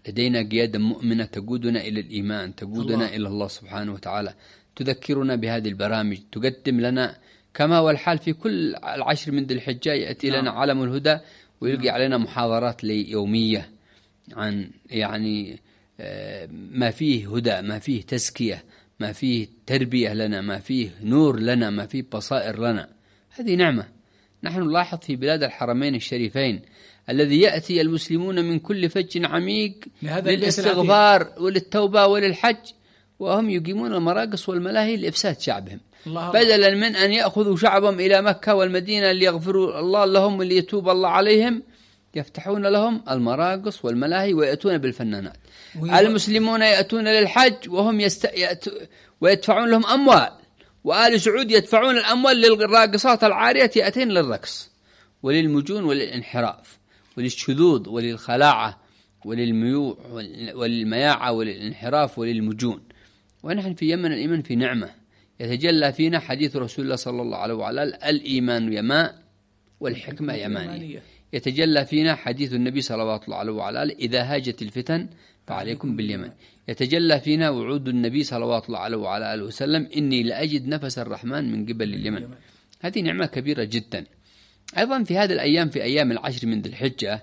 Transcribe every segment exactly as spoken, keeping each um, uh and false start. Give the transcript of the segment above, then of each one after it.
لدينا قيادة مؤمنة تقودنا إلى الإيمان، تقودنا الله. إلى الله سبحانه وتعالى، تذكرنا بهذه البرامج، تقدم لنا كما هو الحال في كل العشر من ذي الحجة يأتي نعم. لنا علم الهدى ويلقي نعم. علينا محاضرات يومية عن يعني ما فيه هدى، ما فيه تزكية، ما فيه تربية لنا، ما فيه نور لنا، ما فيه بصائر لنا. هذه نعمة. نحن نلاحظ في بلاد الحرمين الشريفين الذي يأتي المسلمون من كل فج عميق للاستغفار وللتوبة وللحج، وهم يقيمون المراقص والملاهي لإفساد شعبهم، بدلا من أن يأخذوا شعبهم إلى مكة والمدينة ليغفروا الله لهم وليتوب الله عليهم، يفتحون لهم المراقص والملاهي ويأتون بالفنانات. المسلمون يأتون للحج وهم يست... يأت... ويدفعون لهم أموال، وآل سعود يدفعون الأموال للراقصات العارية يأتين للرقص وللمجون وللانحراف وللشذوذ وللخلاعة وللميوع وللمياعة وللانحراف وللمجون. ونحن في يمن الإيمان في نعمة يتجلى فينا حديث رسول الله صلى الله عليه وعلى الإيمان يماء والحكمة يمانية. يتجلى فينا حديث النبي صلى الله عليه وعلى إذا هاجت الفتن فعليكم باليمن. يتجلى فينا وعود النبي صلى الله عليه وعلى آله وسلم إني لأجد نفس الرحمن من قبل اليمن. هذه نعمة كبيرة جدا. أيضا في هذه الأيام في أيام العشر من ذي الحجة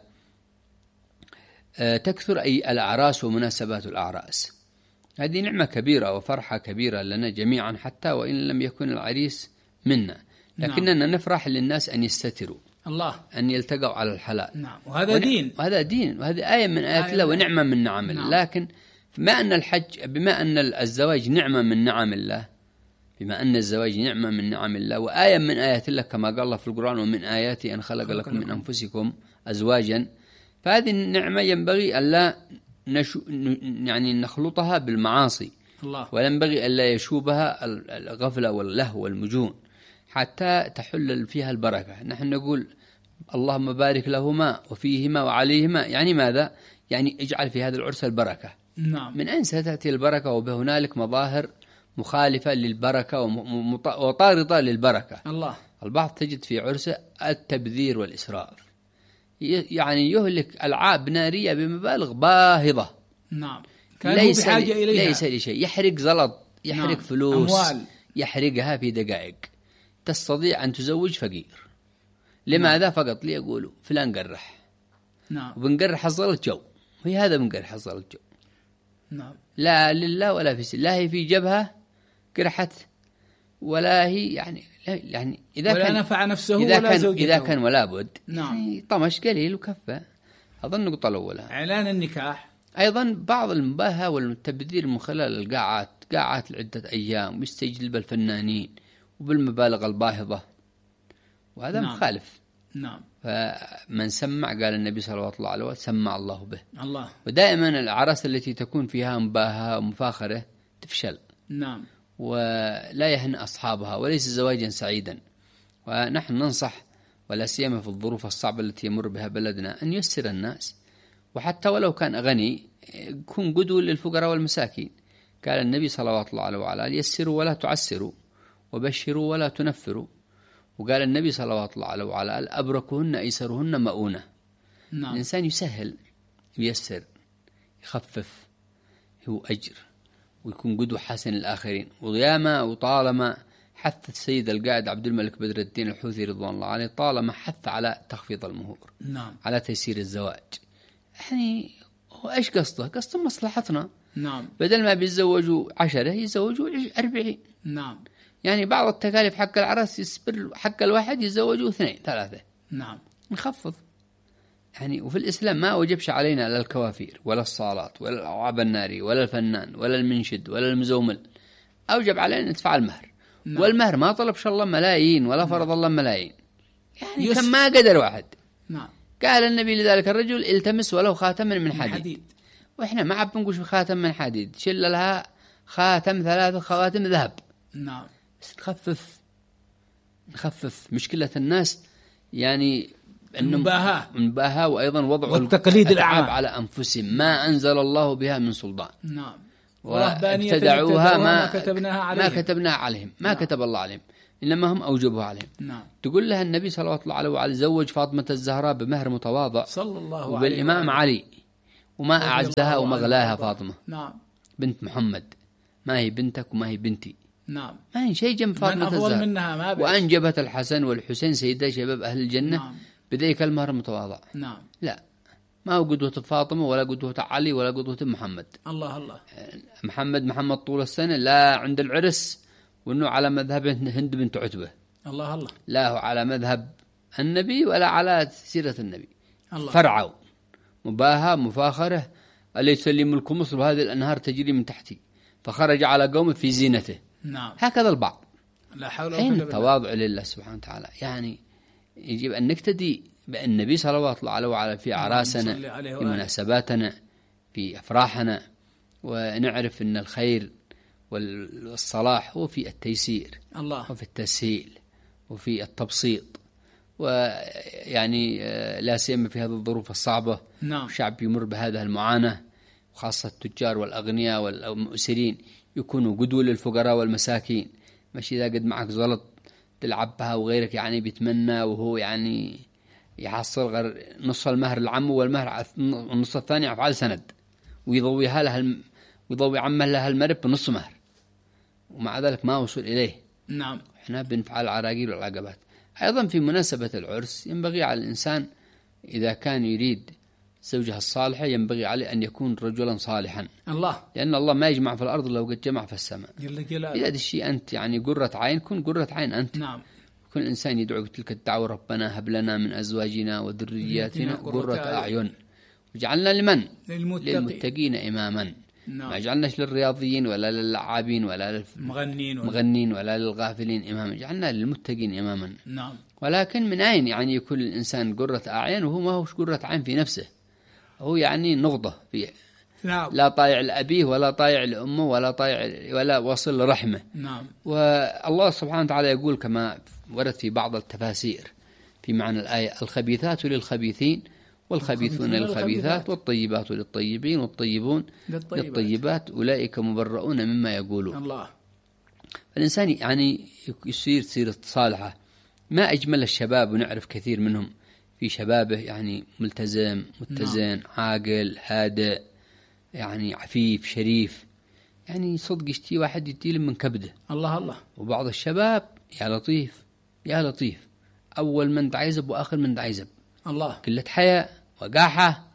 تكثر أي الأعراس ومناسبات الأعراس. هذه نعمة كبيرة وفرحة كبيرة لنا جميعا، حتى وإن لم يكن العريس منا، لكننا نعم. نفرح للناس أن يستتروا الله، أن يلتقوا على الحلال. نعم. وهذا ون... دين وهذا دين وهذه آية من آيات الله ونعمة من نعم الله. نعم. لكن بما أن الحج بما أن الزواج نعمة من نعم الله بما أن الزواج نعمة من نعم الله وآية من آيات الله كما قال الله في القرآن ومن آياته أن خلق لكم من أنفسكم أزواجا، فهذه النعمة ينبغي ألا نشو يعني نخلطها بالمعاصي الله، وينبغي ألا يشوبها الغفلة واللهو والمجون حتى تحل فيها البركة. نحن نقول اللهم بارك لهما وفيهما وعليهما، يعني ماذا؟ يعني اجعل في هذا العرس البركة. نعم. من أين ستأتي البركة وبهنالك مظاهر مخالفة للبركة وطاردة للبركة؟ الله. البعض تجد في عرسه التبذير والإسراف، يعني يهلك ألعاب نارية بمبالغ باهظة. نعم. ليس بحاجة إليها. ليس لشيء، يحرق زلط، يحرق نعم. فلوس، أموال يحرقها في دقائق. تستطيع أن تزوج فقير. لماذا؟ نعم. فقط ليقولوا فلان قرح. نعم. وبنقرح الزلط جو، وهي هذا بنقرح الزلط جو. نعم. لا لله ولا في سبيل، لا هي في جبهة قرحت ولا هي يعني يعني إذا ولا كان نفع نفسه إذا ولا كان زوجته. إذا كان ولا بد نعم. يعني طمش قليل وكفى. أظن النقطة الأولى إعلان النكاح. أيضا بعض المباهة والتبذير من خلال القاعات، قاعات لعدة أيام ويستجلب الفنانين وبالمبالغ الباهظة، وهذا نعم. مخالف. نعم. فمن سمع قال النبي صلى الله عليه وسلم سمع الله به. الله. ودائما الأعراس التي تكون فيها مباهة ومفاخرة تفشل. نعم. ولا يهن أصحابها وليس زواجا سعيدا. ونحن ننصح ولا سيما في الظروف الصعبة التي يمر بها بلدنا أن يسر الناس، وحتى ولو كان غني يكون قدوة للفقراء والمساكين. قال النبي صلى الله عليه وعلى آله يسروا ولا تعسروا وبشروا ولا تنفروا. وقال النبي صلى الله عليه وعلى آله أبركهن أيسرهن مؤونة. نعم. الإنسان يسهل ويسر يخفف هو أجر ويكون قدوة حسن للآخرين. وياما وطالما حث السيد القائد عبد الملك بدر الدين الحوثي رضوان الله عليه، طالما حث على تخفيض المهور. نعم. على تيسير الزواج. يعني هو إيش قصده؟ قصده مصلحتنا. نعم. بدل ما بيتزوجوا عشرة يتزوجوا أربعين. نعم. يعني بعض التكاليف حق العرس يصبر حق الواحد يتزوجوا اثنين ثلاثة. نعم. نخفض يعني. وفي الإسلام ما وجبش علينا لا الكوافير ولا الصالات ولا الألعاب النارية ولا الفنان ولا المنشد ولا المزومل. أوجب علينا ندفع المهر. نعم. والمهر ما طلبش الله ملايين ولا فرض الله ملايين، يعني كم ما قدر واحد. نعم. قال النبي لذلك الرجل التمس ولو خاتم من حديد. حديد. وإحنا ما عم بنقولش خاتم من حديد، شل لها خاتم ثلاثة خواتم ذهب. نعم. بس نخفف نخفف مشكلة الناس يعني المباهاة المباهاة وأيضا وضع التقليد الأعمى على أنفسهم ما أنزل الله بها من سلطان. نعم. وابتدعوها ما كتبناها عليهم ما كتبناها عليهم ما نعم. كتب الله عليهم إنما هم أوجبوها عليهم. نعم. تقول لها النبي صلى الله عليه وسلم زوج فاطمة الزهراء بمهر متواضع صلى الله عليه وبالإمام علي وما أعزها ومغلاها فاطمة. نعم. بنت محمد، ما هي بنتك وما هي بنتي. نعم. ما هي شيء جنب فاطمة الزهراء منها ما وأنجبت الحسن والحسين سيدا شباب أهل الجنة. نعم. بذيك المهر المتواضع. نعم. لا، ما هو قدوة فاطمة ولا قدوة علي ولا قدوة محمد. الله الله. محمد محمد طول السنة لا عند العرس، وإنه على مذهب هند بنت عتبة. الله الله. لا هو على مذهب النبي ولا على سيرة النبي. الله. فرعوا مباهة مفاخرة، أليس لي ملك مصر وهذه الأنهار تجري من تحتي، فخرج على قومه في زينته. نعم. هكذا البعض. لا حول ولا قوة إلا بالله. التواضع لله سبحانه وتعالى، يعني يجب أن نقتدي بالنبي صلوات الله عليه وعلى في أعراسنا، في مناسباتنا، في أفراحنا، ونعرف أن الخير والصلاح هو في التيسير. الله. وفي التسهيل وفي التبسيط، ويعني لا سيما في هذه الظروف الصعبة. نعم. الشعب يمر بهذه المعاناة، وخاصة التجار والأغنياء والمؤسرين يكونوا قدوة للفقراء والمساكين. مش إذا قد معك زلط تلعب بها وغيرك يعني بيتمنى وهو يعني يحصل غير نص المهر العم والمهر النص الثاني أفعال سند، ويضويها لها الم... ويضوي عمه لها المرب بنص مهر، ومع ذلك ما وصل إليه. نعم. إحنا بنفعل العراقيل والعقبات. أيضا في مناسبة العرس ينبغي على الإنسان إذا كان يريد زوجها الصالحة ينبغي عليه أن يكون رجلا صالحا. الله. لأن الله ما يجمع في الأرض لو قد جمع في السماء. جل جلاله. إذا هذا الشيء أنت يعني قرة عين، كن قرة عين أنت. نعم. كل إنسان يدعو بتلك الدعوة: ربنا هب لنا من أزواجنا وذرياتنا قرة أعين وجعلنا لمن للمتقين, للمتقين إماما. نعم. ما جعلناش للرياضيين ولا للعابين ولا للمغنين ولا للغافلين إماما، جعلنا للمتقين إماما. نعم. ولكن من أين يعني يكون الإنسان قرة أعين وهو ما هوش قرة عين في نفسه؟ هو يعني نغضة فيه. نعم. لا طايع لأبيه ولا طايع لأمه ولا طايع ولا وصل لرحمه. نعم. والله سبحانه وتعالى يقول كما ورد في بعض التفاسير في معنى الآية: الخبيثات للخبيثين والخبيثون للخبيثات والطيبات للطيبين والطيبون للطيبات, للطيبات أولئك مبرؤون مما يقولون. الله. الإنسان يعني يصير سيرة صالحة. ما أجمل الشباب، ونعرف كثير منهم في شبابه يعني ملتزم متزن. نعم. عاقل هادئ يعني عفيف شريف، يعني صدق يشتي واحد يديله من كبده. الله الله. وبعض الشباب يا لطيف يا لطيف، أول من دعيزب وآخر من دعيزب. الله. قلة حياء وقاحة،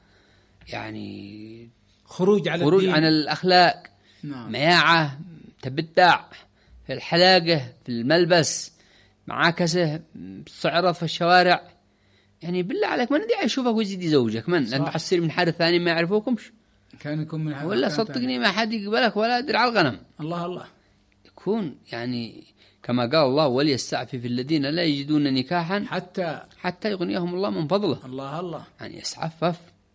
يعني خروج على خروج الدين. عن الأخلاق. نعم. مياعة، تبدع في الحلاقة، في الملبس، معاكسة، صعرة في الشوارع. يعني بالله عليك من دي يشوفك ويزيد زوجك من لأن تحصل من حارة ثاني ما يعرفوكمش كان يكون من ولا صدقني ما حد يقبلك ولا يدري على الغنم. الله الله. يكون يعني كما قال الله: وليستعفف الذين لا يجدون نكاحا حتى حتى يغنيهم الله من فضله. الله الله. يعني يتعفف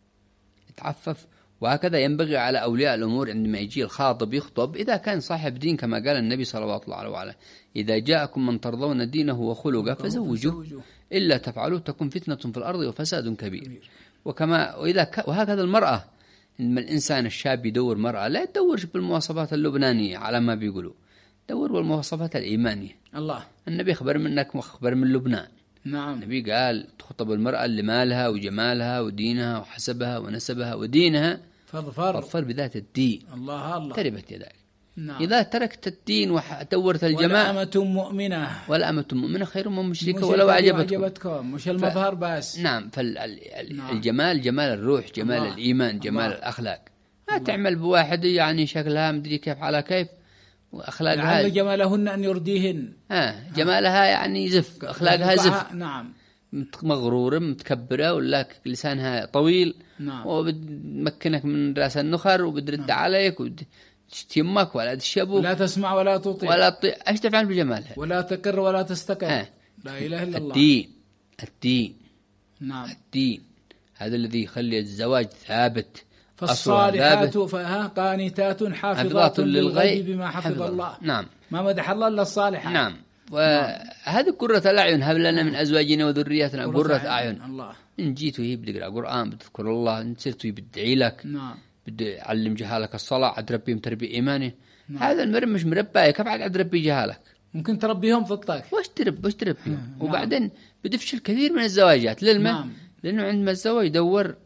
يتعفف. وهكذا ينبغي على أولياء الأمور عندما يجي الخاطب يخطب، إذا كان صاحب دين كما قال النبي صلى الله عليه وسلم: إذا جاءكم من ترضون دينه وخلقه فزوجوه إلا تفعلوا تكن فتنة في الأرض وفساد كبير. وكما وإذا ك... وهكذا المرأة، إنما الإنسان الشاب يدور مرأة لا يدور بالمواصفات اللبنانية على ما بيقولوا، دور بالمواصفات الإيمانية. الله. النبي خبر منك وخبر من لبنان. نعم. النبي قال: تخطب المرأة اللي مالها وجمالها ودينها وحسبها ونسبها ودينها فاظفر فاظفر بذات الدين. الله الله. تربت يداك. نعم. إذا تركت الدين ودورت الجمال. ولا أمة مؤمنة ولا أمة مؤمنة خير من مشركة ولو أعجبتكم. مش المظهر بس. نعم. فالجمال جمال الروح، جمال الله. الإيمان، جمال الله. الأخلاق. ما الله. تعمل بواحد يعني شكلها مدري كيف على كيف وأخلاقها. لعل جمالهن أن يرضيهن. آه جمالها يعني زف، أخلاقها زف. نعم. مغرورة متكبرة ولا لسانها طويل. نعم. وبتمكنك من راس النخر وبترد نعم. عليك وتشتمك ولا تشبك. لا تسمع ولا تطيع ولا تطيع. ايش تفعل بجمالها؟ ولا تقر ولا تستقر. آه. لا اله الا الله. الدين الدين نعم. الدين هذا الذي يخلي الزواج ثابت. فالصالحات فها قانتات حافظات للغيب بما حفظ, حفظ الله. نعم. ما مدح الله الا الصالحات. نعم. وهذه قرة الأعين: هب لنا من أزواجنا وذرياتنا قرة أعين. الله. إن جيت وهي بتقرأ قرآن بتذكر الله، إن صرت بتدعي لك. نعم. بدي علم جهالك الصلاة عد ربيهم تربي إيماني. نعم. هذا المرم مش مربى، كيف عد ربي جهالك؟ ممكن تربيهم ضدك. وش تربي وش تربيهم؟ نعم. وبعدين بتفشل كثير من الزواجات للما. نعم. لأنه عندما الزواج يدور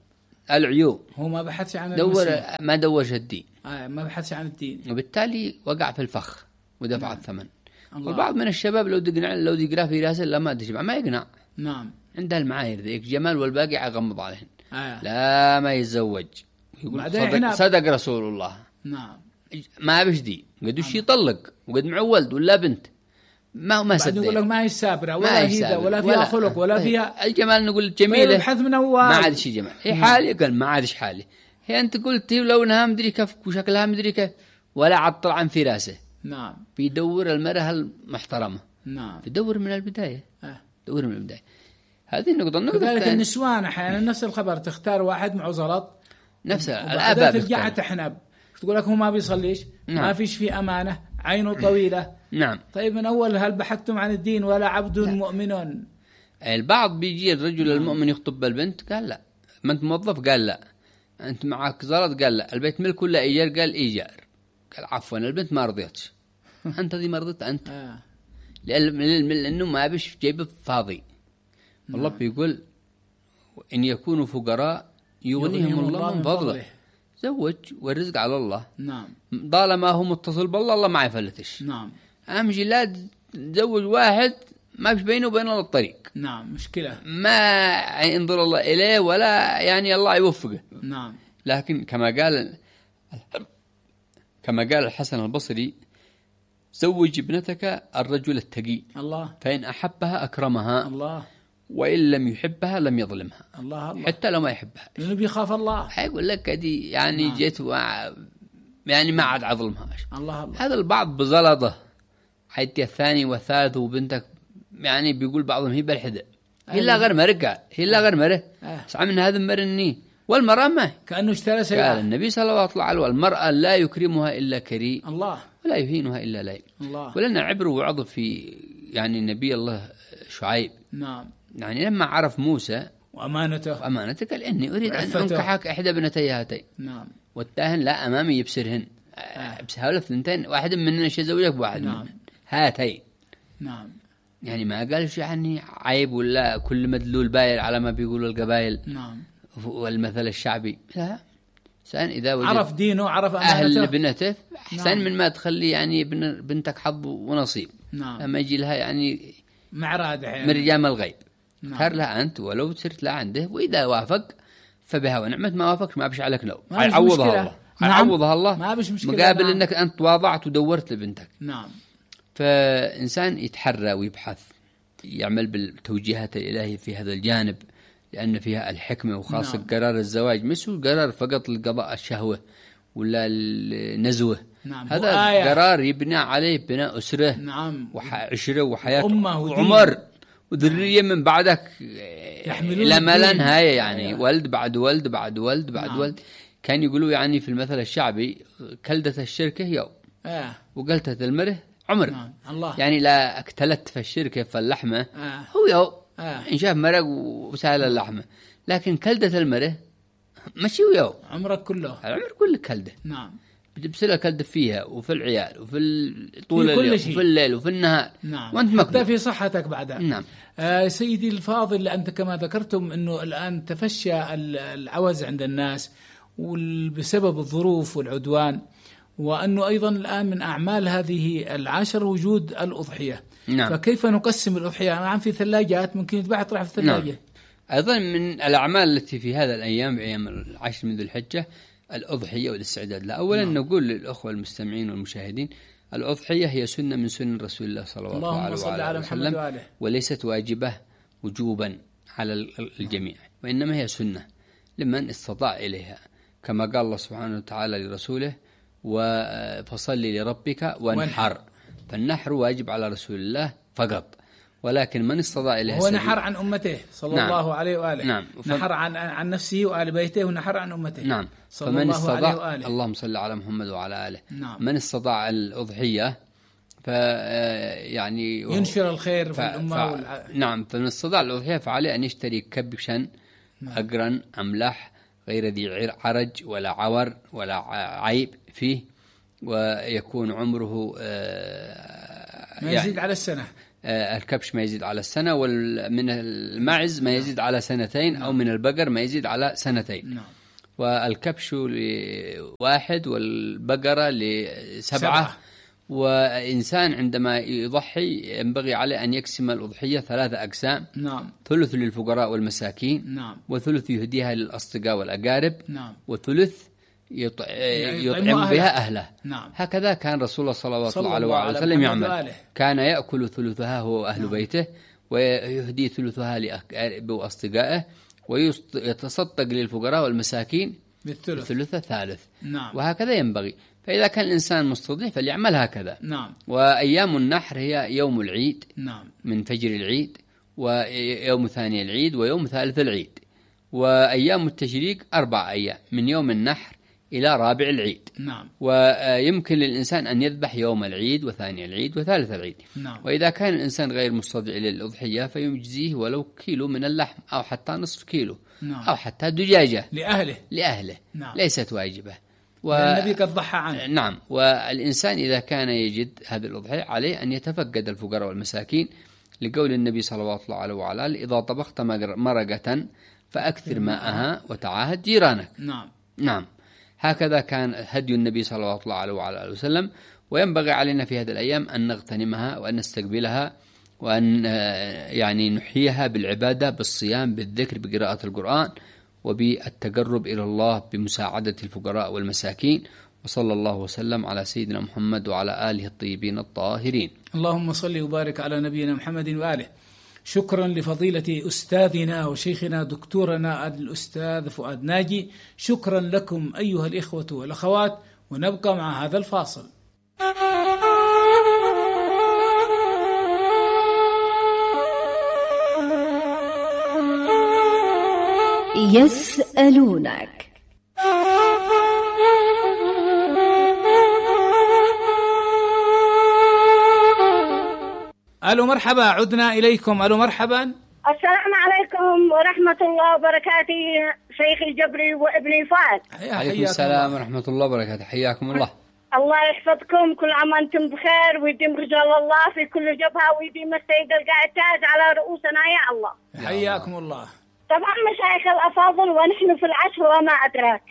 العيوب. هو ما بحثش عن دور المسلم. ما دورش الدين. آه ما بحثش عن الدين، وبالتالي وقع في الفخ ودفع نعم. الثمن. الله. وبعض من الشباب لو تقنع لو تقرا في راسه لا ما تجمع ما يقنع. نعم. عنده المعايير ذيك جمال والباقي يغمض عليهن. آه. لا ما يتزوج. يقول صدق, صدق رسول الله. نعم. ما بش دي قدوش يطلق وقد معولد ولا بنت ما هو ما صدق. يقول لك ما هي سابرة ولا هيدا ولا فيها ولا خلق ولا فيها الجمال. نقول جميلة يبحث من أول ما عادش جمال. هي حالي قال ما عادش حالي. هي أنت قلت لونها مدري كيف وشكلها مدري كيف ولا عطل عن فراسه. نعم. بيدور المرأة المحترمة. نعم. بيدور من البداية. أه. دور من البداية. هذه النقطة. النقطة كذلك النسوان أحيانا نفس الخبر تختار واحد معه زلط نفس الآباء ترجع تحنب تقول لك هو ما بيصليش. نعم. ما فيش فيه أمانة عينه طويلة. نعم. طيب من أول هل بحثتم عن الدين ولا عبد مؤمن؟ البعض بيجي الرجل نعم. المؤمن يخطب بالبنت قال لا. ما أنت موظف قال لا. أنت معك زلط قال لا. البيت ملك ولا إيجار قال إيجار. قال عفوا البنت ما رضيتش. أنت ذي ما رضيت أنت. آه. لأنه ما بيش جيب فاضي. الله بيقول إن يكونوا فقراء يغنيهم الله من فضله. زوج والرزق على الله. نعم. طالما هو متصل بالله الله ما يفلتش. نعم. أهم شيء لا تزوج واحد ما بيش بينه وبين الله الطريق. نعم مشكلة. ما ينظر الله إليه ولا يعني الله يوفقه. نعم. لكن كما قال كما قال الحسن البصري زوج ابنتك الرجل التقي. الله. فإن أحبها أكرمها. الله. وإن لم يحبها لم يظلمها. الله الله. حتى لو ما يحبها لأنه بيخاف الله. هيقول لك دي يعني نعم. جيت و... يعني ما عاد أظلمهاش. الله الله. هذا البعض بزلطه حتى الثاني والثالث وبنتك يعني بيقول بعضهم هي بالحدة هي لا غير مرقة هي لا غير مره سعى من هذا مرني والمرأة ما كأنه اشترى سيارة. قال النبي صلى الله عليه وسلم المرأة لا يكرمها إلا كريم. الله. ولا يهينها إلا لئيم. الله. ولنا عبر وعظ في يعني نبي الله شعيب. نعم. يعني لما عرف موسى وأمانته وأمانته قال إني أريد أن أنكحك إحدى ابنتي هاتين. نعم. والتاهن لا أمامي يبصرهن. آه. بس هؤلاء اثنتين واحد مننا يزوجك بواحد. نعم. هاتين. نعم. يعني ما قالش يعني عيب ولا كل مدلول بايل على ما بيقولوا القبائل. نعم. والمثل الشعبي لا. إنسان إذا وجد عرف دينه عرف أمانته أهل بنته أحسن نعم. من ما تخلي يعني ابن بنتك حظ ونصيب. نعم. لما يجي لها يعني معراد يعني. من رجال الغيب. نعم. خير لها أنت ولو صرت لا عنده وإذا وافق فبها ونعمة ما وافقش ما بش عليك لو عوضها الله. نعم. عوضها الله ما بش مشكلة مقابل نعم. أنك أنت تواضعت ودورت لبنتك. نعم. فإنسان يتحرى ويبحث يعمل بالتوجيهات الإلهية في هذا الجانب لأن فيها الحكمة وخاصة نعم. قرار الزواج مش قرار فقط لقضاء الشهوة ولا النزوة. نعم. هذا قرار يبنى عليه بناء أسرة. نعم. وعشرة وحياة وعمر وذرية من بعدك إلى ما لا نهاية يعني أيوة. ولد بعد ولد بعد ولد بعد نعم. ولد. كان يقولوا يعني في المثل الشعبي كلدة الشركة يوم آه. وقلتة المره عمر. نعم. الله. يعني لا اكتلت في الشركة فاللحمة آه. هو يوم آه. إن شاف مرق وسهل اللحمة لكن كلدة المره مشي ويوم عمرك كله العمر كله كلدة. نعم. بتبسلها كلدة فيها وفي العيال وفي طول اليوم شيء. وفي الليل وفي النهار. نعم. وانت مكتب في صحتك بعدها. نعم. آه سيدي الفاضل أنت كما ذكرتم أنه الآن تفشى العوز عند الناس وبسبب الظروف والعدوان وأنه أيضا الآن من أعمال هذه العشر وجود الأضحية. نعم. فكيف نقسم الأضحية؟ نعم في ثلاجات ممكن يتباع طرح في الثلاجة. نعم. أيضا من الأعمال التي في هذا الأيام أيام العشر من ذي الحجة الأضحية والاستعداد لها. أولا نعم. نقول للأخوة المستمعين والمشاهدين الأضحية هي سنة من سنن رسول الله صلى الله عليه وسلم وليست واجبة وجوبا على الجميع وإنما هي سنة لمن استطاع إليها كما قال الله سبحانه وتعالى لرسوله وفصل لربك وانحر. فالنحر واجب على رسول الله فقط ولكن من استطاع إليها هو نحر عن أمته صلى نعم. الله عليه وآله. نعم. نحر عن عن نفسه وآل بيته ونحر عن أمته. نعم. صلى فمن الله استطاع عليه وآله. اللهم صل على محمد وعلى آله. نعم. من استطاع الأضحية ف يعني ينشر الخير ف... في الأمة ف... والع... نعم. فمن استطاع الأضحية فعليه أن يشتري كبشا نعم. أقرا أملح غير ذي عرج ولا عور ولا عيب فيه ويكون عمره آه ما يزيد يعني على السنة. آه الكبش ما يزيد على السنة ومن الماعز ما يزيد على سنتين نعم. أو من البقر ما يزيد على سنتين. نعم. والكبش لواحد والبقرة لسبعة. سبعة. وإنسان عندما يضحي ينبغي عليه أن يقسم الأضحية ثلاثة أقسام. نعم. ثلث للفقراء والمساكين. نعم. وثلث يهديها للأصدقاء والأقارب. نعم. وثلث يطع... يطعم بها أهله. نعم. هكذا كان رسول الله صلى الله عليه وسلم يعمل. كان يأكل ثلثها هو أهل نعم. بيته، ويهدي ثلثها لأقاربه وأصدقائه، ويتصدق للفقراء والمساكين بالثلث الثالث. نعم. وهكذا ينبغي. فإذا كان الإنسان مستضيف فليعمل هكذا. نعم. وأيام النحر هي يوم العيد. نعم. من فجر العيد، ويوم ثاني العيد، ويوم ثالث العيد. وأيام التشريق أربع أيام من يوم النحر إلى رابع العيد. نعم. ويمكن للإنسان أن يذبح يوم العيد وثاني العيد وثالث العيد. نعم. وإذا كان الإنسان غير مستطيع للأضحية فيجزيه ولو كيلو من اللحم، أو حتى نصف كيلو. نعم. أو حتى دجاجة لأهله لأهله. نعم. ليست واجبة. و... النبي قد ضحى عنه. نعم. والإنسان إذا كان يجد هذه الأضحية عليه أن يتفقد الفقراء والمساكين، لقول النبي صلى الله عليه وسلم: إذا طبخت مرقة فأكثر ماءها وتعاهد جيرانك. نعم. نعم. هكذا كان هدي النبي صلى الله عليه وسلم. وينبغي علينا في هذه الأيام أن نغتنمها وأن نستقبلها، وأن يعني نحييها بالعبادة، بالصيام، بالذكر، بقراءة القرآن، وبالتقرب إلى الله بمساعدة الفقراء والمساكين. وصلى الله وسلم على سيدنا محمد وعلى آله الطيبين الطاهرين. اللهم صل وبارك على نبينا محمد وآله. شكرا لفضيلة أستاذنا وشيخنا دكتورنا الأستاذ فؤاد ناجي. شكرا لكم أيها الإخوة والأخوات، ونبقى مع هذا الفاصل. يسألونك. ألو مرحبا، عدنا إليكم. ألو مرحبا. السلام عليكم ورحمة الله وبركاته شيخ الجبري وابني فؤاد. عليكم السلام ورحمة الله وبركاته، حياكم الله. الله يحفظكم، كل عام وانتم بخير، ويديم رجال الله في كل جبهة، ويديم السيد القائد تاج على رؤوسنا يا الله. حياكم الله. طبعا مشايخ الأفاضل، ونحن في العشر وما أدراك،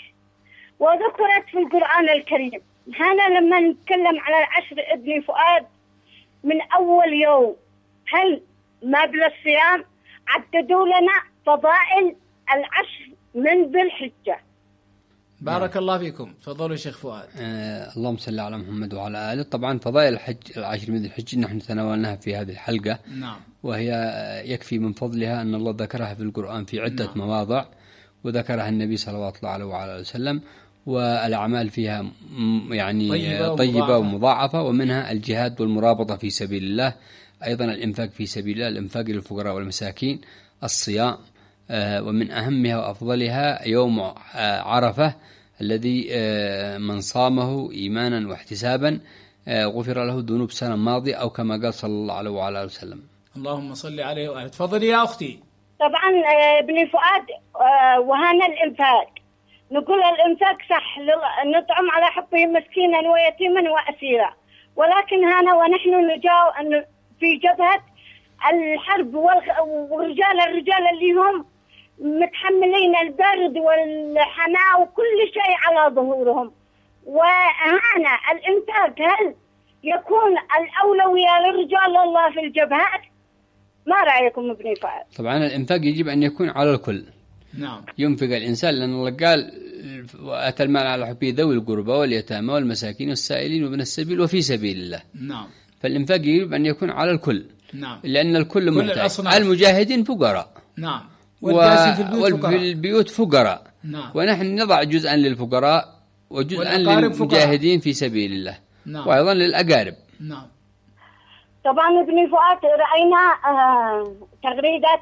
وذكرت في القرآن الكريم. هنا لما نتكلم على العشر ابني فؤاد من أول يوم، هل ما بلا الصيام عددوا لنا فضائل العشر من ذي الحجة. بارك الله فيكم. تفضلوا شيخ فؤاد. آه اللهم صل على محمد وعلى آله. طبعا فضائل الحج العشر من ذي الحجة نحن تناولناها في هذه الحلقة. نعم. وهي يكفي من فضلها أن الله ذكرها في القرآن في عدة نعم. مواضع، وذكرها النبي صلى الله عليه وعلى وسلم، والأعمال فيها يعني طيبة, طيبة ومضاعفة، ومنها الجهاد والمرابطة في سبيل الله، أيضا الإنفاق في سبيل الله، الإنفاق للفقراء والمساكين، الصيام، ومن أهمها وأفضلها يوم عرفة الذي من صامه إيمانا واحتسابا غفر له ذنوب سنة ماضية، أو كما قال صلى الله عليه وعلى وسلم. اللهم صل عليه وآله. تفضلي يا أختي. طبعا ابن فؤاد، وهنا الإنفاق، نقول الإنفاق صح، نطعم على حبه مسكينا ويتيما وأسيرا، ولكن هنا ونحن نجاو في جبهة الحرب والرجال الرجال اللي هم متحملين البرد والحناء وكل شيء على ظهورهم. وهنا الإنفاق هل يكون الأولوية للرجال الله في الجبهات؟ ما رأيكم ابن فؤاد؟ طبعا الإنفاق يجب أن يكون على الكل. نعم. ينفق الإنسان، لأن الله قال: وآتى المال على حبه ذوي القربى واليتامى والمساكين والسائلين وابن السبيل وفي سبيل الله. نعم. فالإنفاق يجب أن يكون على الكل. نعم. لأن الكل محتاج. المجاهدين فقراء. نعم. وفي البيوت فقراء. نعم. ونحن نضع جزءا للفقراء وجزءا للمجاهدين في سبيل الله. نعم. وأيضا للأقارب. نعم. طبعا ابن فؤاد رأينا آه تغريدات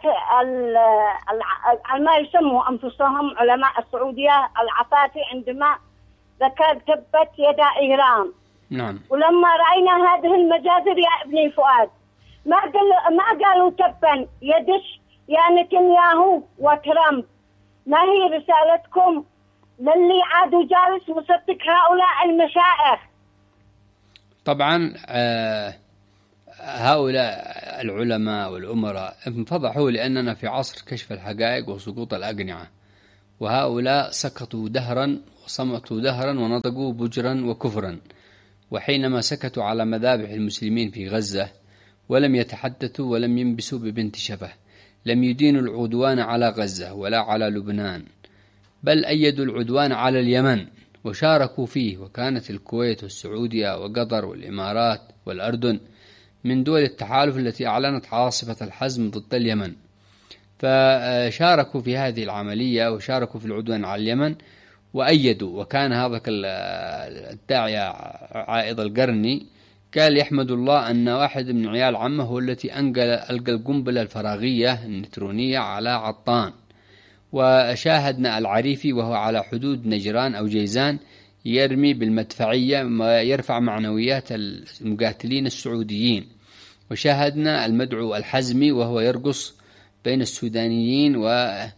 ما يسموا أنفسهم علماء السعودية العفافي عندما ذكر تبت يدا إيران. نعم. ولما رأينا هذه المجازر يا ابن فؤاد ما قالوا ما قالوا تبا يدش يا نتنياهو وترامب. ما هي رسالتكم للي عادوا جالس مصدق هؤلاء المشائخ؟ طبعا آه هؤلاء العلماء والأمراء انفضحوا لأننا في عصر كشف الحقائق وسقوط الأقنعة، وهؤلاء سكتوا دهرا وصمتوا دهرا ونطقوا بجرا وكفرا. وحينما سكتوا على مذابح المسلمين في غزة ولم يتحدثوا ولم ينبسوا ببنت شفه، لم يدينوا العدوان على غزة ولا على لبنان، بل أيدوا العدوان على اليمن وشاركوا فيه. وكانت الكويت والسعودية وقطر والإمارات والأردن من دول التحالف التي أعلنت عاصفة الحزم ضد اليمن، فشاركوا في هذه العملية وشاركوا في العدوان على اليمن وأيدوا. وكان هذا الداعية عائض القرني قال يحمد الله أن واحد من عيال عمه هو التي ألقى القنبلة الفراغية النيوترونية على عطان. وشاهدنا العريفي وهو على حدود نجران أو جيزان يرمي بالمدفعية ما يرفع معنويات المقاتلين السعوديين. وشاهدنا المدعو الحزمي وهو يرقص بين السودانيين و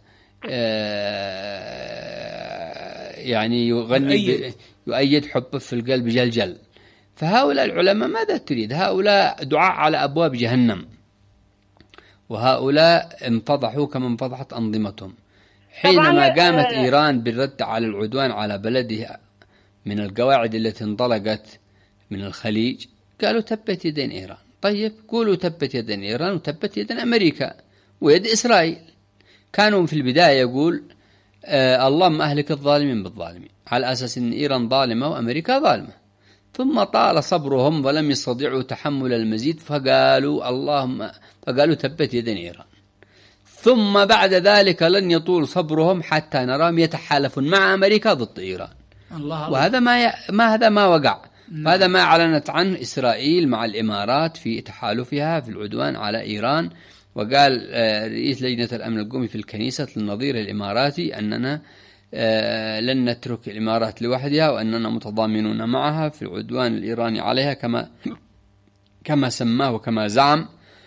يعني يغني يؤيد حب في القلب جلجل. فهؤلاء العلماء ماذا تريد؟ هؤلاء دعاء على أبواب جهنم، وهؤلاء انفضحوا كما انفضحت أنظمتهم. حينما قامت إيران بالرد على العدوان على بلدها من القواعد التي انطلقت من الخليج قالوا تبت يدين إيران. طيب قولوا تبت يدين إيران وتبت يدين أمريكا ويد إسرائيل. كانوا في البداية يقول آه اللهم أهلك الظالمين بالظالمين، على أساس أن إيران ظالمة وأمريكا ظالمة. ثم طال صبرهم ولم يستطيعوا تحمل المزيد فقالوا اللهم فقالوا تبت يدين إيران. ثم بعد ذلك لن يطول صبرهم حتى نراهم يتحالفون مع أمريكا ضد إيران. الله وهذا ما ي... ما هذا ما وقع. هذا ما أعلنت عنه إسرائيل مع الإمارات في تحالفها في العدوان على إيران. وقال رئيس لجنة الأمن القومي في الكنيسة النظير الإماراتي أننا لن نترك الإمارات لوحدها وأننا متضامنون معها في العدوان الإيراني عليها كما كما سماه وكما زعم.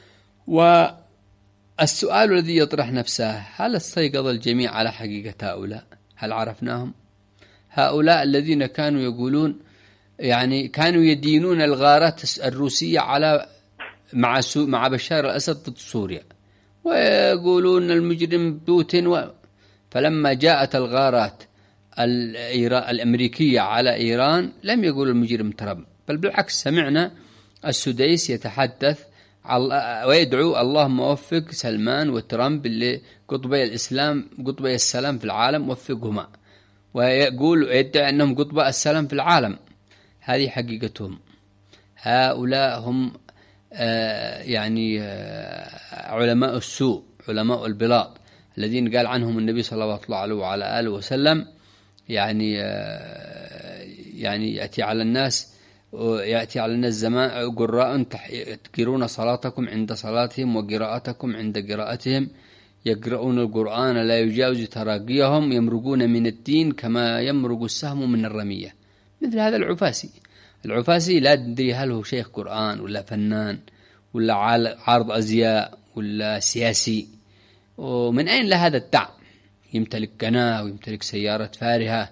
والسؤال الذي يطرح نفسه هل استيقظ الجميع على حقيقة هؤلاء؟ هل عرفناهم؟ هؤلاء الذين كانوا يقولون يعني كانوا يدينون الغارات الروسية على مع مع بشار الأسد ضد سوريا ويقولون المجرم بوتين و... فلما جاءت الغارات الأمريكية على إيران لم يقول المجرم ترامب، بل بالعكس سمعنا السديس يتحدث ويدعو اللهم وفق سلمان وترامب اللي قطبي الإسلام قطبي السلام في العالم وفقهما، ويقول ويدعي أنهم قطباء السلام في العالم. هذه حقيقتهم. هؤلاء هم آه يعني آه علماء السوء، علماء البلاط الذين قال عنهم النبي صلى الله عليه وعلى آله وسلم يعني آه يعني يأتي على الناس يأتي على الناس زمان قراء تحقرون صلاتكم عند صلاتهم وقراءتكم عند قراءتهم، يقرؤون القرآن لا يجاوز تراقيهم، يمرقون من الدين كما يمرق السهم من الرمية. مثل هذا العفاسي. العفاسي لا تدري هل هو شيخ قرآن ولا فنان ولا عارض أزياء ولا سياسي، ومن أين له هذا الدعم؟ يمتلك قناة ويمتلك سيارة فارهة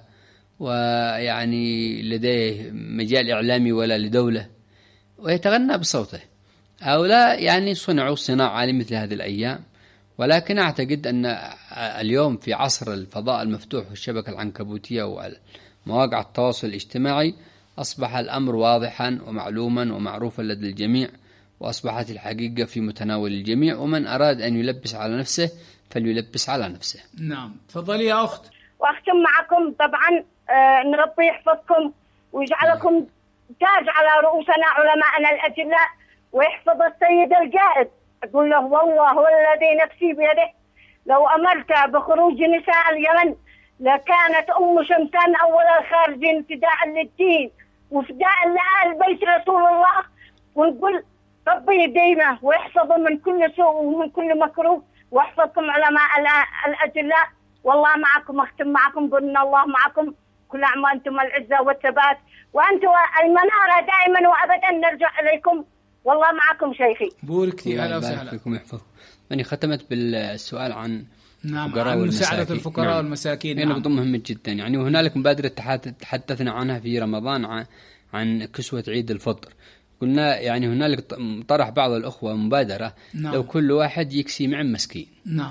ويعني لديه مجال إعلامي ولا لدولة ويتغنى بصوته. هؤلاء يعني صنعوا صناعة لمثل هذه الأيام. ولكن أعتقد أن اليوم في عصر الفضاء المفتوح والشبكة العنكبوتية ومواقع التواصل الاجتماعي أصبح الأمر واضحا ومعلوما ومعروفا لدى الجميع، وأصبحت الحقيقة في متناول الجميع، ومن أراد أن يلبس على نفسه فليلبس على نفسه. نعم تفضلي يا أخت. وأختم معكم طبعا آه نربي يحفظكم ويجعلكم تاج على رؤوسنا علماءنا الأجلاء، ويحفظ السيد الجائد. أقول له والله هو الذي نفسي بيده لو أمرت بخروج نساء اليمن لكانت أم شمسان أول الخارجين فداء للدين وفداء لآل بيت رسول الله. ونقول ربي يديمه ويحفظه من كل سوء ومن كل مكروه، واحفظكم علماء الأجلاء. والله معكم. أختم معكم بأن الله معكم كل عام وأنتم العزة والثبات، وأنتم المنارة دائما وأبدا نرجع إليكم. والله معكم شيخي. بوركتي أهلا وسهلا. فيكم يحفظ. أني ختمت بالسؤال عن نعم عن مساعدة الفقراء نعم. والمساكين. هنا نعم. مهمة جدا يعني. وهنالك مبادرة تحدثنا عنها في رمضان عن, عن كسوة عيد الفطر. قلنا يعني هنالك طرح بعض الأخوة مبادرة نعم. لو كل واحد يكسي مع مسكين نعم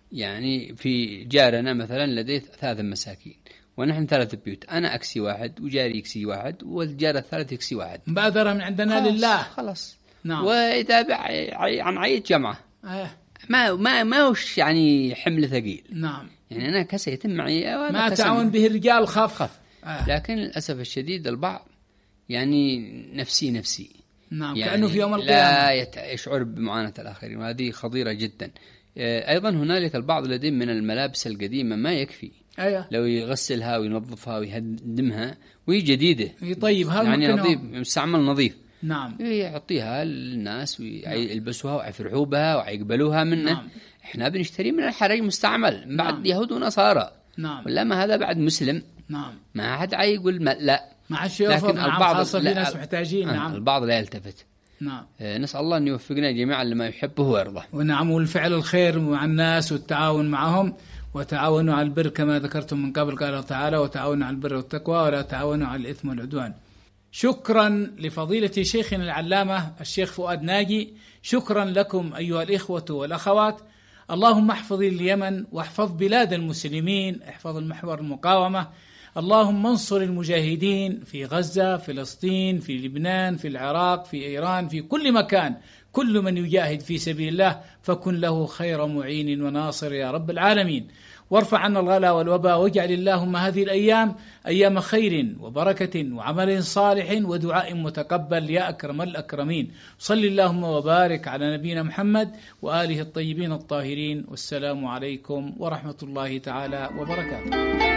يعني في جارنا مثلا لديه ثلاث مساكين ونحن ثلاث بيوت، أنا أكسي واحد وجاري يكسي واحد والجار الثالث يكسي واحد، مبادرة من عندنا خلاص لله. خلاص. نعم. وإذا عن عيد جمعة آه. ما ما ما وش يعني حمل ثقيل. نعم. يعني أنا كسي يتم معي ما تعاون به الرجال خف خف. آه. لكن للأسف الشديد البعض يعني نفسي نفسي. نعم. يعني كأنه في يوم القيامة لا يشعر بمعاناة الآخرين، وهذه خطيرة جدا. أيضا هنالك البعض لديه من الملابس القديمة ما يكفي. أيوة. لو يغسلها وينظفها ويهدمها وهي جديدة يطيبها يعني نظيف مستعمل نظيف. نعم. يعطيها للناس ويلبسوها ويفرحوا بها ويقبلوها منه. نعم. احنا بنشتري من الحرج مستعمل بعد. نعم. يهود ونصارى. نعم. ولا ما هذا بعد مسلم. نعم. ما حد يقول ما لا، ما عادش يوفر. لكن البعض خاصة في ناس محتاجين. نعم. البعض لا يلتفت. نعم. نسأل الله أن يوفقنا جميعا لما يحبه ويرضى. ونعم. والفعل الخير مع الناس والتعاون معهم، وتعاونوا على البر كما ذكرتم من قبل، قال تعالى وتعاونوا على البر والتقوى ولا تعاونوا على الإثم والعدوان. شكرا لفضيلة شيخنا العلامة الشيخ فؤاد ناجي. شكرا لكم أيها الإخوة والأخوات. اللهم احفظ اليمن واحفظ بلاد المسلمين، احفظ المحور المقاومة. اللهم انصر المجاهدين في غزة، فلسطين، في لبنان، في العراق، في إيران، في كل مكان. كل من يجاهد في سبيل الله فكن له خير معين وناصر يا رب العالمين. وارفع عنا الغلا والوباء، واجعل اللهم هذه الأيام أيام خير وبركة وعمل صالح ودعاء متقبل يا أكرم الأكرمين. صل اللهم وبارك على نبينا محمد وآله الطيبين الطاهرين، والسلام عليكم ورحمة الله تعالى وبركاته.